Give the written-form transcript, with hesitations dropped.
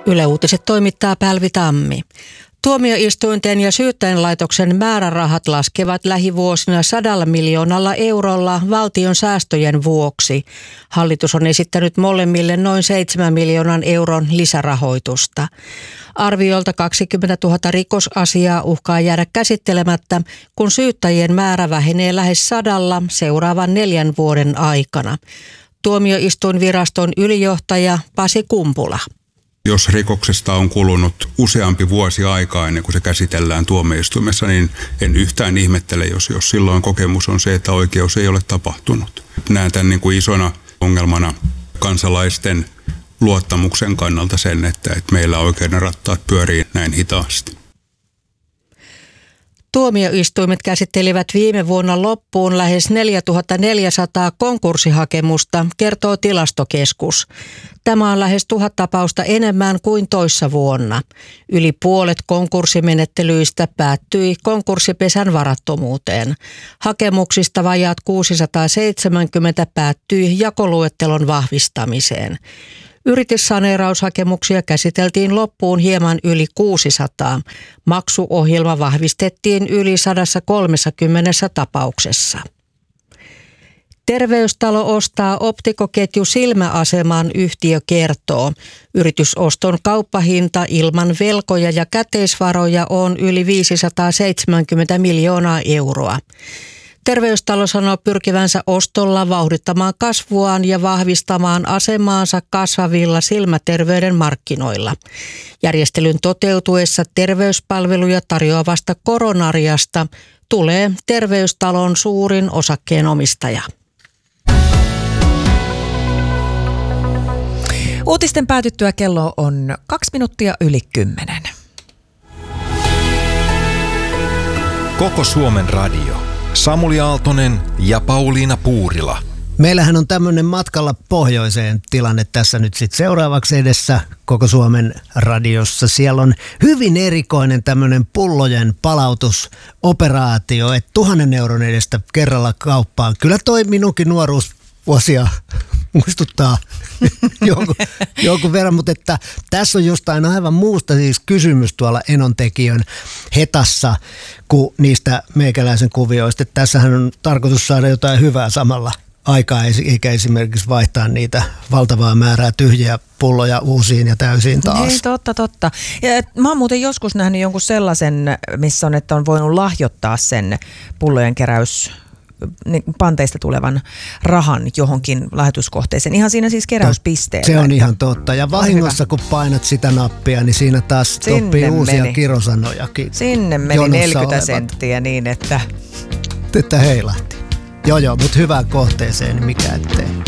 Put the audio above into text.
Yle Uutiset toimittaa Pälvi Tammi. Tuomioistuinten ja syyttäjänlaitoksen määrärahat laskevat lähivuosina 100 miljoonalla eurolla valtion säästöjen vuoksi. Hallitus on esittänyt molemmille noin 7 miljoonan euron lisärahoitusta. Arviolta 20 000 rikosasiaa uhkaa jäädä käsittelemättä, kun syyttäjien määrä vähenee lähes 100 seuraavan 4 vuoden aikana. Tuomioistuinviraston ylijohtaja Pasi Kumpula. Jos rikoksesta on kulunut useampi vuosi aikaa ennen kuin se käsitellään tuomioistuimessa, niin en yhtään ihmettele, jos silloin kokemus on se, että oikeus ei ole tapahtunut. Näen tämän niin kuin isona ongelmana kansalaisten luottamuksen kannalta sen, että meillä oikeuden rattaat pyörii näin hitaasti. Tuomioistuimet käsittelivät viime vuonna loppuun lähes 4400 konkurssihakemusta, kertoo Tilastokeskus. Tämä on lähes 1000 tapausta enemmän kuin toissa vuonna. Yli puolet konkurssimenettelyistä päättyi konkurssipesän varattomuuteen. Hakemuksista vajaat 670 päättyi jakoluettelon vahvistamiseen. Yrityssaneeraushakemuksia käsiteltiin loppuun hieman yli 600. Maksuohjelma vahvistettiin yli 130 tapauksessa. Terveystalo ostaa optikoketju Silmäaseman, yhtiö kertoo. Yritysoston kauppahinta ilman velkoja ja käteisvaroja on yli 570 miljoonaa euroa. Terveystalo sanoo pyrkivänsä ostolla vauhdittamaan kasvuaan ja vahvistamaan asemaansa kasvavilla silmäterveyden markkinoilla. Järjestelyn toteutuessa terveyspalveluja tarjoavasta Coronariasta tulee Terveystalon suurin osakkeenomistaja. Uutisten päätyttyä kello on 10:02. Koko Suomen radio. Samuli Aaltonen ja Pauliina Puurila. Meillähän on tämmöinen matkalla pohjoiseen tilanne tässä nyt sitten seuraavaksi edessä Koko Suomen radiossa. Siellä on hyvin erikoinen tämmöinen pullojen palautusoperaatio, että 1 000 euron edestä kerralla kauppaan. Kyllä toi minunkin nuoruusvuosia muistuttaa jonkun verran, mutta että tässä on jostain aivan muusta siis kysymys tuolla Enontekiön Hetassa kuin niistä meikäläisen kuvioista. Että tässähän on tarkoitus saada jotain hyvää samalla aikaa, eikä esimerkiksi vaihtaa niitä valtavaa määrää tyhjiä pulloja uusiin ja täysiin taas. Hei, totta. Ja mä oon muuten joskus nähnyt jonkun sellaisen, missä on, että on voinut lahjoittaa sen pullojen keräys panteista tulevan rahan johonkin lähetyskohteeseen. Ihan siinä siis keräyspisteellä. Se on ihan totta. Ja vahingossa kun painat sitä nappia, niin siinä taas oppii uusia kirosanojakin. Sinne meni 40 senttiä niin, että heilahti. Joo, mutta hyvään kohteeseen, niin mikä ettei.